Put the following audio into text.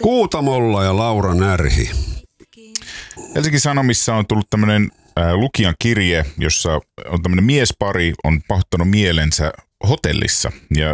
Kuutamolla ja Laura Närhi. Helsingin Sanomissa on tullut tämmöinen lukijan kirje, jossa on tämmöinen miespari on pahoittanut mielensä hotellissa. Ja